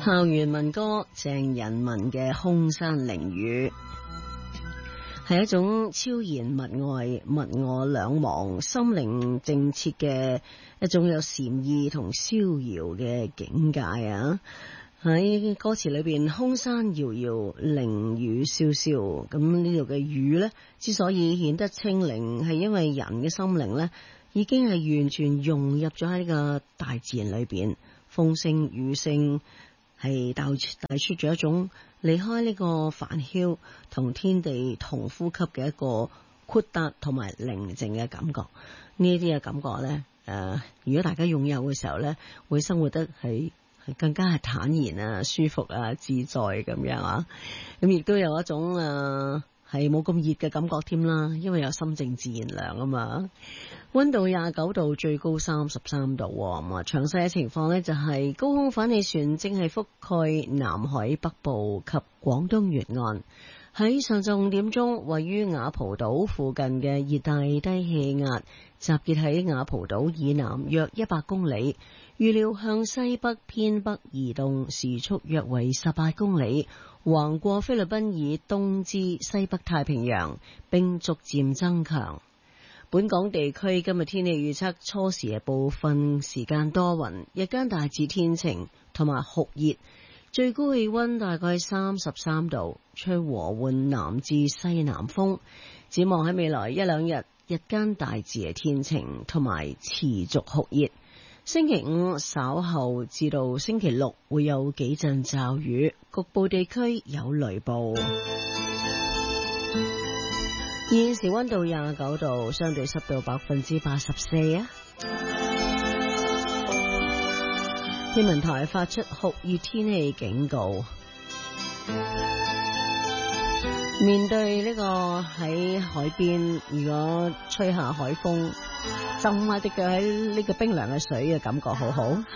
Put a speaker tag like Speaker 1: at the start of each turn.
Speaker 1: 校園民歌鄭人文嘅空山靈雨，係一種超然物外、物我兩忘、心靈靜切嘅一種有禪意同逍遙嘅境界啊！喺歌詞裏邊，空山遙遙，靈雨蕭蕭。咁呢度嘅雨呢，之所以顯得清靈，係因為人嘅心靈呢，已經係完全融入咗喺呢個大自然裏邊，風聲、雨聲係帶出咗一種離開呢個煩囂，同天地同呼吸嘅一個豁達同埋寧靜嘅感覺。呢啲嘅感覺呢，如果大家擁有嘅時候呢，會生活得係更加係坦然啊、舒服啊、自在咁樣啊。咁亦都有一種係冇咁熱嘅感覺添啦，因為有心靜自然涼啊嘛。溫度29度，最高33度。咁啊，詳細嘅情況呢，就係高空反氣旋正係覆蓋南海北部及廣東沿岸。喺上晝5點鐘，位於雅蒲島附近嘅熱帶低氣壓集結喺雅蒲島以南約100公里，預料向西北偏北移動，時速約為18公里，橫過菲律賓以東至西北太平洋，並逐漸增強。本港地區今日天氣預測，初時係部分時間多雲，日間大致天晴同埋酷熱，最高氣溫大概33度，吹和緩南至西南風。展望喺未來一兩日，日間大致係天晴同埋持續酷熱。星期五稍後至到星期六會有幾陣驟雨，局部地區有雷暴。現時溫度29度，相對濕度84%啊！天文台發出酷熱天氣警告。面對呢個喺海邊，如果吹下海風，浸下隻腳喺呢個冰涼嘅水嘅感覺好好。